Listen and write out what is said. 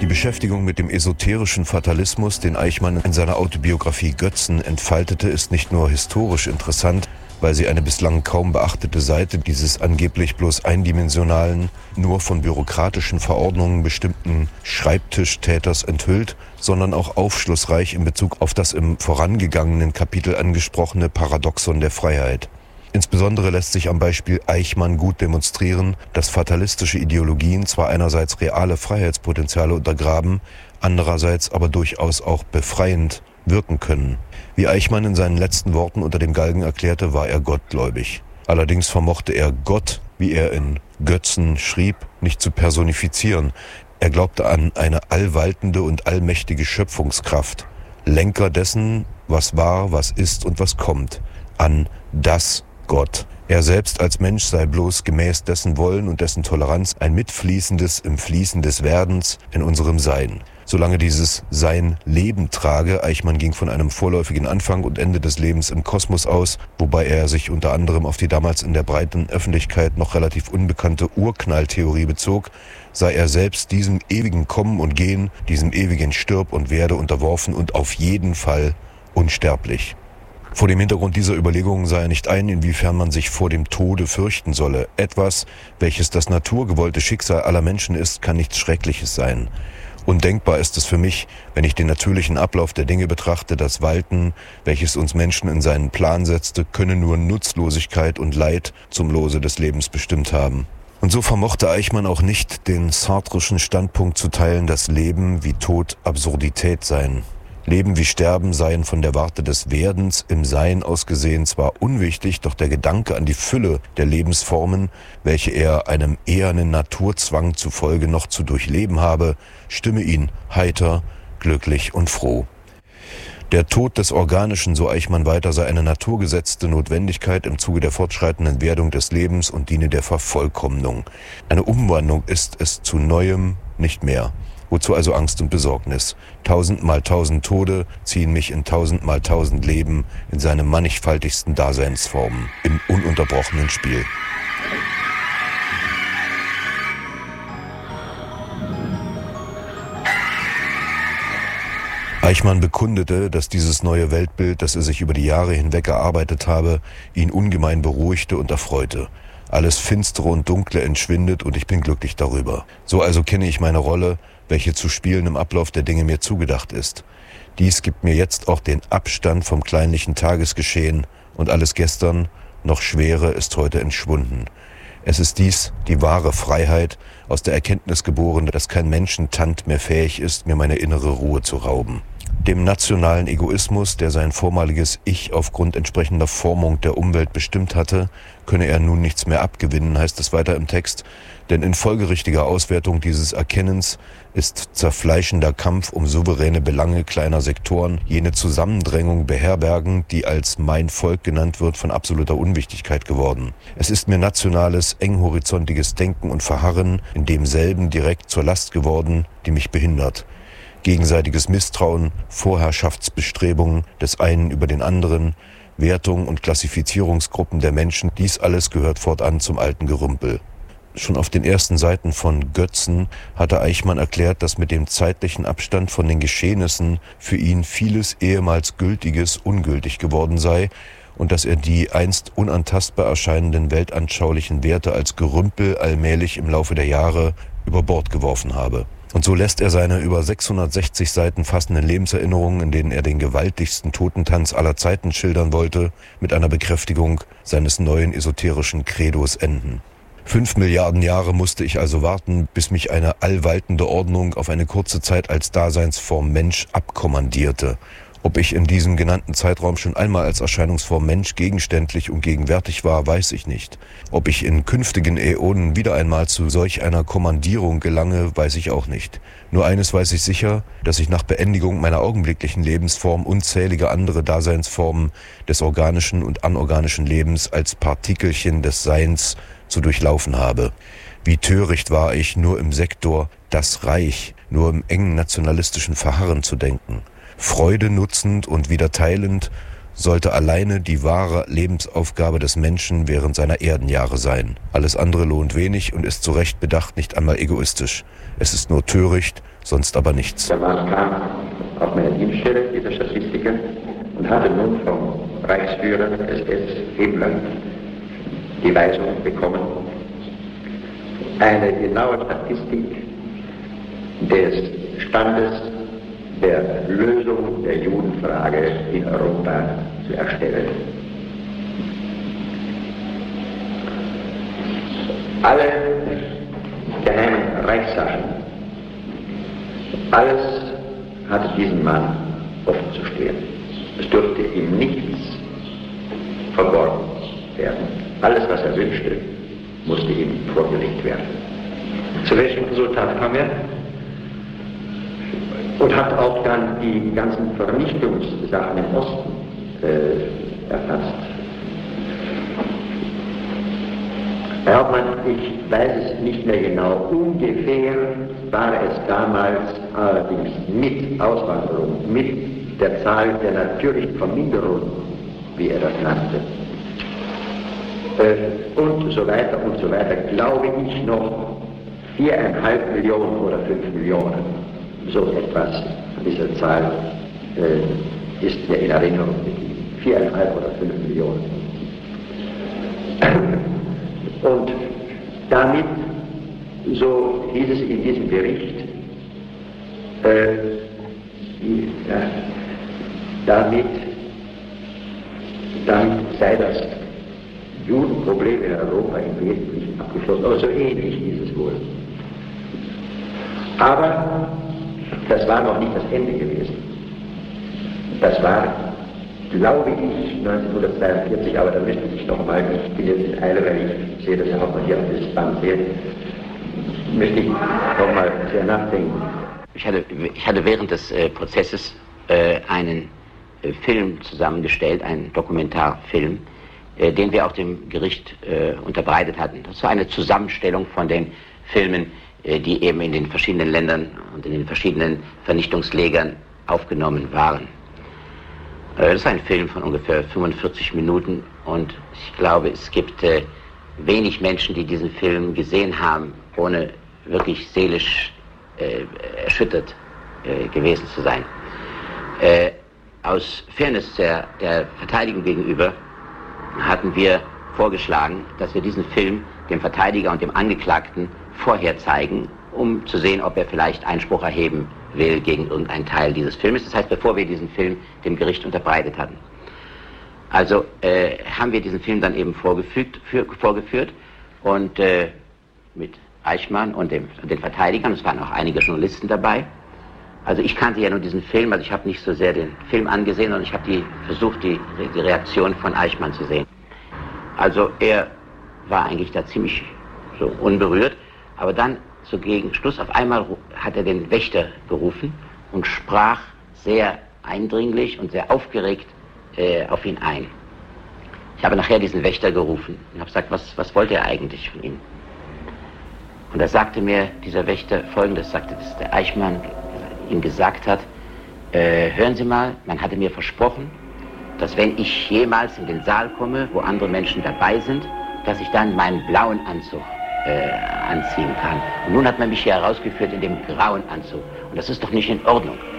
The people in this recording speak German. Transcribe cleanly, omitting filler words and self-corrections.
Die Beschäftigung mit dem esoterischen Fatalismus, den Eichmann in seiner Autobiografie Götzen entfaltete, ist nicht nur historisch interessant, weil sie eine bislang kaum beachtete Seite dieses angeblich bloß eindimensionalen, nur von bürokratischen Verordnungen bestimmten Schreibtischtäters enthüllt, sondern auch aufschlussreich in Bezug auf das im vorangegangenen Kapitel angesprochene Paradoxon der Freiheit. Insbesondere lässt sich am Beispiel Eichmann gut demonstrieren, dass fatalistische Ideologien zwar einerseits reale Freiheitspotenziale untergraben, andererseits aber durchaus auch befreiend wirken können. Wie Eichmann in seinen letzten Worten unter dem Galgen erklärte, war er gottgläubig. Allerdings vermochte er Gott, wie er in Götzen schrieb, nicht zu personifizieren. Er glaubte an eine allwaltende und allmächtige Schöpfungskraft, Lenker dessen, was war, was ist und was kommt, an das Gott. Er selbst als Mensch sei bloß gemäß dessen Wollen und dessen Toleranz ein Mitfließendes im Fließen des Werdens in unserem Sein. Solange dieses Sein Leben trage, Eichmann ging von einem vorläufigen Anfang und Ende des Lebens im Kosmos aus, wobei er sich unter anderem auf die damals in der breiten Öffentlichkeit noch relativ unbekannte Urknalltheorie bezog, sei er selbst diesem ewigen Kommen und Gehen, diesem ewigen Stirb und Werde unterworfen und auf jeden Fall unsterblich. Vor dem Hintergrund dieser Überlegungen sah er nicht ein, inwiefern man sich vor dem Tode fürchten solle. Etwas, welches das naturgewollte Schicksal aller Menschen ist, kann nichts Schreckliches sein. Undenkbar ist es für mich, wenn ich den natürlichen Ablauf der Dinge betrachte, das Walten, welches uns Menschen in seinen Plan setzte, könne nur Nutzlosigkeit und Leid zum Lose des Lebens bestimmt haben. Und so vermochte Eichmann auch nicht, den sartrischen Standpunkt zu teilen, dass Leben wie Tod Absurdität seien. Leben wie Sterben seien von der Warte des Werdens im Sein aus gesehen zwar unwichtig, doch der Gedanke an die Fülle der Lebensformen, welche er einem ehernen Naturzwang zufolge noch zu durchleben habe, stimme ihn heiter, glücklich und froh. Der Tod des Organischen, so Eichmann weiter, sei eine naturgesetzte Notwendigkeit im Zuge der fortschreitenden Werdung des Lebens und diene der Vervollkommnung. Eine Umwandlung ist es zu Neuem nicht mehr. Wozu also Angst und Besorgnis? 1000 mal 1000 Tode ziehen mich in 1000 mal 1000 Leben in seine mannigfaltigsten Daseinsformen, im ununterbrochenen Spiel. Eichmann bekundete, dass dieses neue Weltbild, das er sich über die Jahre hinweg erarbeitet habe, ihn ungemein beruhigte und erfreute. Alles Finstere und Dunkle entschwindet und ich bin glücklich darüber. So also kenne ich meine Rolle, welche zu spielen im Ablauf der Dinge mir zugedacht ist. Dies gibt mir jetzt auch den Abstand vom kleinlichen Tagesgeschehen und alles Gestern, noch Schwere, ist heute entschwunden. Es ist dies, die wahre Freiheit, aus der Erkenntnis geboren, dass kein Menschentand mehr fähig ist, mir meine innere Ruhe zu rauben. Dem nationalen Egoismus, der sein vormaliges Ich aufgrund entsprechender Formung der Umwelt bestimmt hatte, könne er nun nichts mehr abgewinnen, heißt es weiter im Text, denn in folgerichtiger Auswertung dieses Erkennens ist zerfleischender Kampf um souveräne Belange kleiner Sektoren, jene Zusammendrängung beherbergen, die als mein Volk genannt wird, von absoluter Unwichtigkeit geworden. Es ist mir nationales, enghorizontiges Denken und Verharren in demselben direkt zur Last geworden, die mich behindert. Gegenseitiges Misstrauen, Vorherrschaftsbestrebungen des einen über den anderen, Wertung und Klassifizierungsgruppen der Menschen, dies alles gehört fortan zum alten Gerümpel. Schon auf den ersten Seiten von Götzen hatte Eichmann erklärt, dass mit dem zeitlichen Abstand von den Geschehnissen für ihn vieles ehemals Gültiges ungültig geworden sei und dass er die einst unantastbar erscheinenden weltanschaulichen Werte als Gerümpel allmählich im Laufe der Jahre über Bord geworfen habe. Und so lässt er seine über 660 Seiten fassenden Lebenserinnerungen, in denen er den gewaltigsten Totentanz aller Zeiten schildern wollte, mit einer Bekräftigung seines neuen esoterischen Credos enden. 5 Milliarden Jahre musste ich also warten, bis mich eine allwaltende Ordnung auf eine kurze Zeit als Daseinsform Mensch abkommandierte. Ob ich in diesem genannten Zeitraum schon einmal als Erscheinungsform Mensch gegenständlich und gegenwärtig war, weiß ich nicht. Ob ich in künftigen Äonen wieder einmal zu solch einer Kommandierung gelange, weiß ich auch nicht. Nur eines weiß ich sicher, dass ich nach Beendigung meiner augenblicklichen Lebensform unzählige andere Daseinsformen des organischen und anorganischen Lebens als Partikelchen des Seins zu durchlaufen habe. Wie töricht war ich, nur im Sektor das Reich, nur im engen nationalistischen Verharren zu denken. Freude nutzend und wieder teilend sollte alleine die wahre Lebensaufgabe des Menschen während seiner Erdenjahre sein. Alles andere lohnt wenig und ist zu Recht bedacht nicht einmal egoistisch. Es ist nur töricht sonst aber nichts. Der Mann kam auf meine Dienststelle, dieser Statistiker, und hatte nun vom Reichsführer SS Himmler die Weisung bekommen, eine genaue Statistik des Standes der Lösung der Judenfrage in Europa zu erstellen. Alle geheimen Reichssachen, alles hatte diesem Mann offen zu stehen. Es durfte ihm nichts verborgen werden. Alles, was er wünschte, musste ihm vorgelegt werden. Zu welchem Resultat kam er? Und hat auch dann die ganzen Vernichtungssachen im Osten erfasst. Herr Hauptmann, ich weiß es nicht mehr genau. Ungefähr war es damals allerdings mit Auswanderung, mit der Zahl der natürlichen Verminderung, wie er das nannte, und so weiter, glaube ich noch 4,5 Millionen oder 5 Millionen. So etwas an dieser Zahl ist mir in Erinnerung geblieben. 4,5 oder 5 Millionen. Und damit, so hieß es in diesem Bericht, damit sei das Judenproblem in Europa im Wesentlichen abgeschlossen. Oder so ähnlich hieß es wohl. Aber das war noch nicht das Ende gewesen. Das war, glaube ich, 1942, aber da müsste ich nochmal, ich bin jetzt in Eile, weil ich sehe das ja auch mal hier auf dieses Band sehe, müsste ich nochmal sehr nachdenken. Ich hatte während des Prozesses einen Film zusammengestellt, einen Dokumentarfilm, den wir auch dem Gericht unterbreitet hatten. Das war eine Zusammenstellung von den Filmen, die eben in den verschiedenen Ländern und in den verschiedenen Vernichtungslägern aufgenommen waren. Das ist ein Film von ungefähr 45 Minuten und ich glaube, es gibt wenig Menschen, die diesen Film gesehen haben, ohne wirklich seelisch erschüttert gewesen zu sein. Aus Fairness der Verteidigung gegenüber hatten wir vorgeschlagen, dass wir diesen Film dem Verteidiger und dem Angeklagten vorher zeigen, um zu sehen, ob er vielleicht Einspruch erheben will gegen irgendeinen Teil dieses Filmes. Das heißt, bevor wir diesen Film dem Gericht unterbreitet hatten. Also haben wir diesen Film dann eben vorgeführt und mit Eichmann und den Verteidigern, es waren auch einige Journalisten dabei. Also ich kannte ja nur diesen Film, also ich habe nicht so sehr den Film angesehen, sondern ich habe versucht, die Reaktion von Eichmann zu sehen. Also er war eigentlich da ziemlich so unberührt, aber dann so gegen Schluss auf einmal hat er den Wächter gerufen und sprach sehr eindringlich und sehr aufgeregt auf ihn ein. Ich habe nachher diesen Wächter gerufen und habe gesagt, was wollte er eigentlich von ihm? Und da sagte mir dieser Wächter Folgendes, sagte, dass der Eichmann ihm gesagt hat, hören Sie mal, man hatte mir versprochen, dass wenn ich jemals in den Saal komme, wo andere Menschen dabei sind, dass ich dann meinen blauen Anzug anziehen kann. Und nun hat man mich hier herausgeführt in dem grauen Anzug. Und das ist doch nicht in Ordnung.